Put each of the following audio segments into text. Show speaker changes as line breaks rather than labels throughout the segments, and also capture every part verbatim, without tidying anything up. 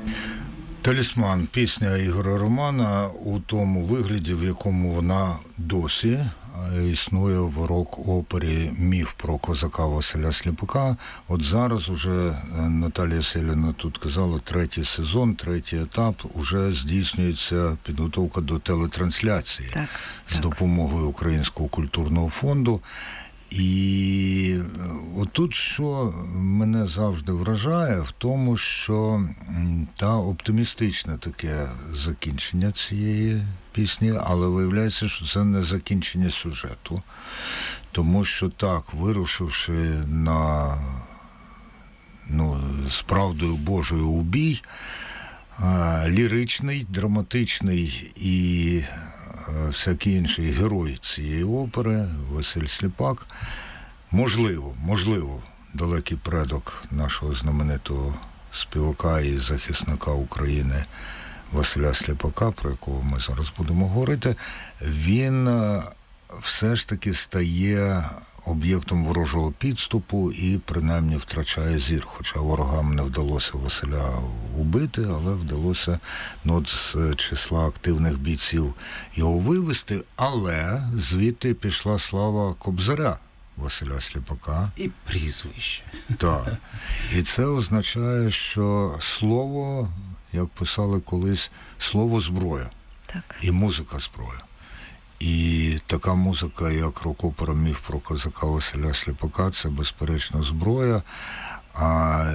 Талісман, пісня Ігоря Романа у тому вигляді, в якому вона досі існує в рок-опері «Міф про козака Василя Сліпака». От зараз уже Наталія Селіна тут казала, третій сезон, третій етап, уже здійснюється підготовка до телетрансляції
так,
з
так.
допомогою Українського культурного фонду. І отут, що мене завжди вражає, в тому, що та оптимістичне таке закінчення цієї пісні, але виявляється, що це не закінчення сюжету. Тому що так, вирушивши на, ну, з правдою Божою у бій, ліричний, драматичний і всякий інший герой цієї опери, Василь Сліпак, можливо, можливо, далекий предок нашого знаменитого співака і захисника України Василя Сліпака, про якого ми зараз будемо говорити, він все ж таки стає об'єктом ворожого підступу і принаймні втрачає зір. Хоча ворогам не вдалося Василя убити, але вдалося, ну, з числа активних бійців його вивести. Але звідти пішла слава Кобзаря Василя Сліпака.
І прізвище.
Так. І це означає, що слово, як писали колись, слово зброя.
Так.
І музика зброя. І така музика, як рок-опера «Міф про козака Василя Сліпака», це, безперечно, зброя. А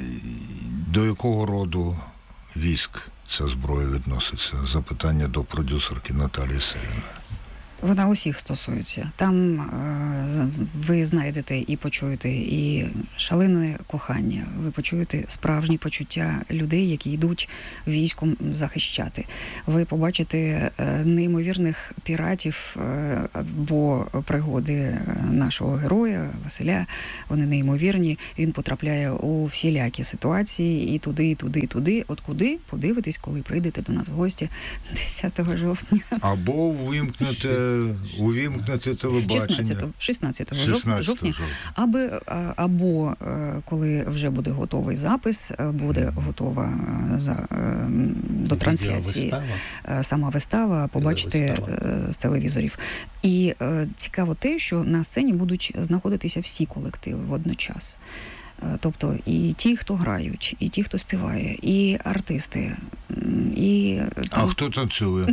до якого роду військ ця зброя відноситься? Запитання до продюсерки Наталії Селіної.
Вона усіх стосується. Там е, ви знайдете і почуєте і шалене кохання, ви почуєте справжні почуття людей, які йдуть військом захищати. Ви побачите е, неймовірних піратів, е, бо пригоди нашого героя Василя, вони неймовірні. Він потрапляє у всілякі ситуації і туди, і туди, і туди. От куди? Подивитесь, коли прийдете до нас в гості десятого жовтня.
Або увімкнете увімкнути телебачення.
шістнадцятого жовтня, аби, або коли вже буде готовий запис, буде готова за, до трансляції вистава. Сама вистава, побачите вистава з телевізорів. І цікаво те, що на сцені будуть знаходитися всі колективи водночас. Тобто і ті, хто грають, і ті, хто співає, і артисти, і...
А хто танцює?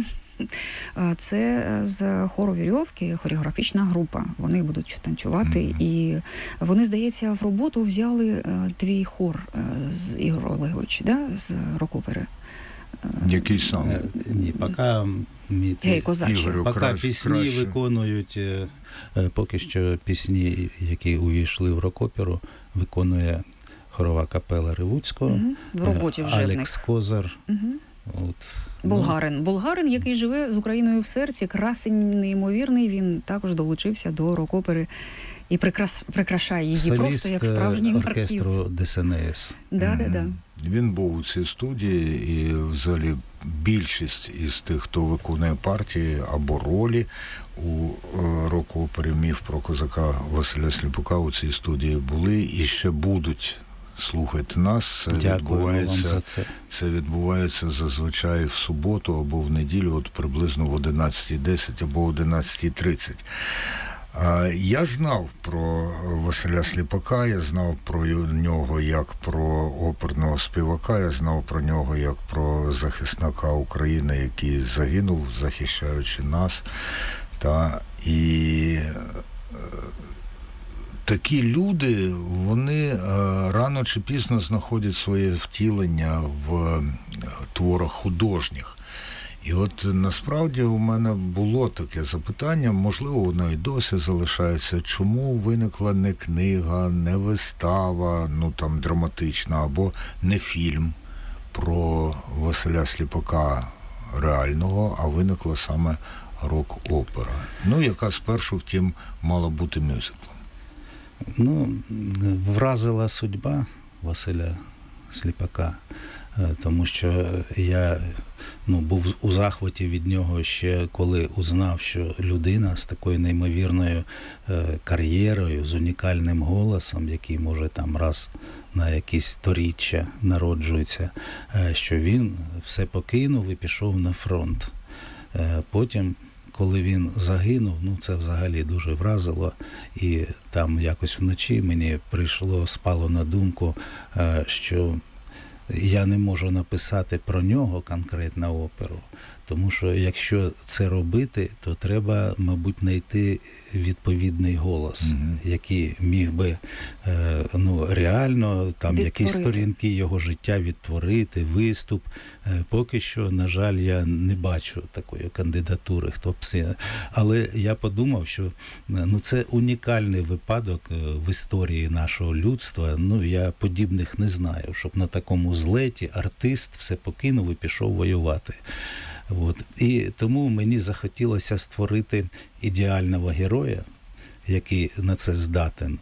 Це з хору «Вірьовки», хореографічна група. Вони будуть танцювати, mm-hmm. і вони, здається, в роботу взяли твій хор з Ігор Олегович, да? З рок-опери.
Який саме?
Ні, поки мій,
Гей,
Ігорю, поки кращ, пісні краще. Виконують, поки що пісні, які увійшли в рок-оперу, виконує хорова капела Ревуцького, mm-hmm.
в роботі вже
Алекс
в них.
Козар.
Mm-hmm.
От.
Болгарин. Болгарин, який живе з Україною в серці, красень неймовірний, він також долучився до рок-опери і прикрас... прикрашає її
соліст
просто як справжній маркіз.
Оркестру ДСНС.
Да, да, да.
Він був у цій студії, і взагалі більшість із тих, хто виконує партії або ролі у рок-опері «Міф про козака Василя Сліпака» у цій студії були і ще будуть. Слухайте нас, це відбувається,
за це.
це відбувається зазвичай в суботу або в неділю, от приблизно в одинадцята десять або одинадцята тридцять. Я знав про Василя Сліпака, я знав про нього як про оперного співака, я знав про нього як про захисника України, який загинув, захищаючи нас. Та, і такі люди, вони рано чи пізно знаходять своє втілення в творах художніх. І от насправді у мене було таке запитання, можливо, воно і досі залишається, чому виникла не книга, не вистава, ну там драматична, або не фільм про Василя Сліпака реального, а виникла саме рок-опера. Ну, яка спершу, втім, мала бути мюзиклом.
Ну, вразила судьба Василя Сліпака. Тому що я ну, був у захваті від нього ще коли узнав, що людина з такою неймовірною кар'єрою, з унікальним голосом, який може там раз на якісь сторіччя народжується, що він все покинув і пішов на фронт. Потім, коли він загинув, ну це взагалі дуже вразило. І там якось вночі мені прийшло, спало на думку, що я не можу написати про нього конкретно оперу, тому що якщо це робити, то треба, мабуть, знайти відповідний голос, mm-hmm. який міг би ну, реально там якісь сторінки його життя відтворити, виступ. Поки що, на жаль, я не бачу такої кандидатури. Хто б... Але я подумав, що ну, це унікальний випадок в історії нашого людства. Ну, я подібних не знаю, щоб на такому злеті артист все покинув і пішов воювати. От. І тому мені захотілося створити ідеального героя, який на це здатен.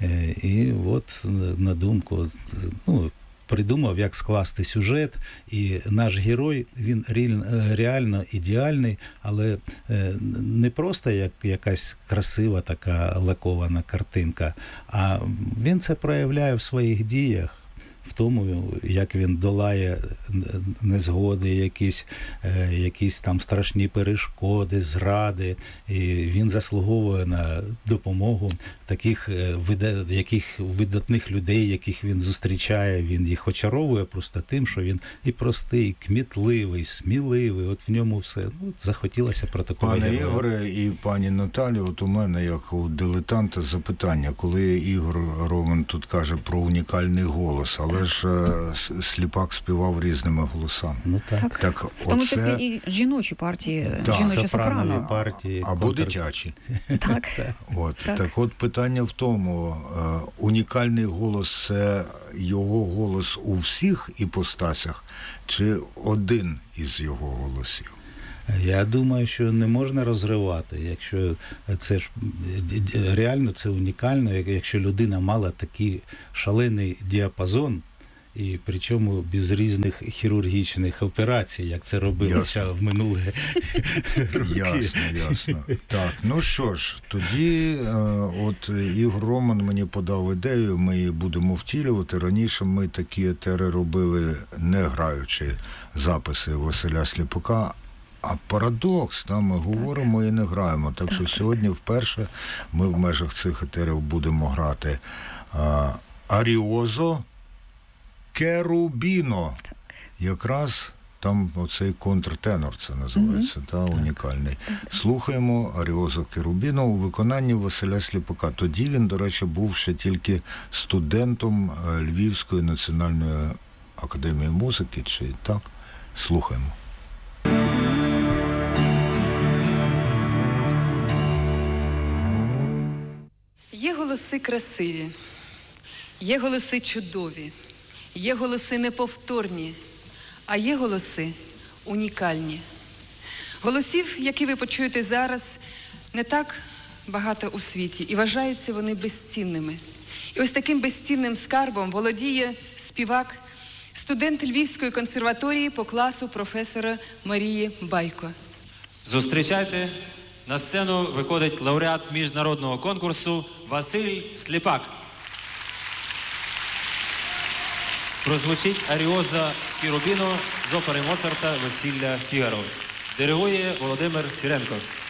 І от на думку, ну, придумав, як скласти сюжет, і наш герой, він реально ідеальний, але не просто як якась красива така лакована картинка, а він це проявляє в своїх діях, в тому, як він долає незгоди, якісь, якісь там страшні перешкоди, зради. І він заслуговує на допомогу таких яких видатних людей, яких він зустрічає. Він їх очаровує просто тим, що він і простий, кмітливий, сміливий. От в ньому все. Ну, захотілося про такого
Пане
героя.
Ігоре і пані Наталі, от у мене, як у дилетанта, запитання. Коли Ігор Роман тут каже про унікальний голос, але Але ж Сліпак співав різними голосами.
Ну, так.
Так,
так
в тому числі оце... і жіночі партії,
так.
жіночі сопрано.
партії.
Або контр... дитячі.
Так.
От.
Так.
Так от питання в тому, унікальний голос – це його голос у всіх іпостасях, чи один із його голосів?
Я думаю, що не можна розривати, якщо це ж реально це унікально, якщо людина мала такий шалений діапазон, і причому без різних хірургічних операцій, як це робилося ясно. В минулі роки.
Ясно, ясно. Так, ну що ж, тоді от Ігор Роман мені подав ідею, ми її будемо втілювати. Раніше ми такі етери робили, не граючи записи Василя Сліпака. А парадокс, там ми говоримо і не граємо. Так, так що сьогодні вперше ми в межах цих етерів будемо грати а, Аріозо Керубіно. Так. Якраз там оцей контртенор, це називається, mm-hmm. та, унікальний. Так. Слухаємо Аріозо Керубіно у виконанні Василя Сліпака. Тоді він, до речі, був ще тільки студентом Львівської національної академії музики, чи так? Слухаємо.
Є голоси красиві, є голоси чудові, є голоси неповторні, а є голоси унікальні. Голосів, які ви почуєте зараз, не так багато у світі, і вважаються вони безцінними. І ось таким безцінним скарбом володіє співак, студент Львівської консерваторії по класу професора Марії Байко.
Зустрічайте, на сцену виходить лауреат міжнародного конкурсу Василь Сліпак. Прозвучить Аріоза Керубіно з опери Моцарта «Весілля Фігаро». Диригує Володимир Сіренко.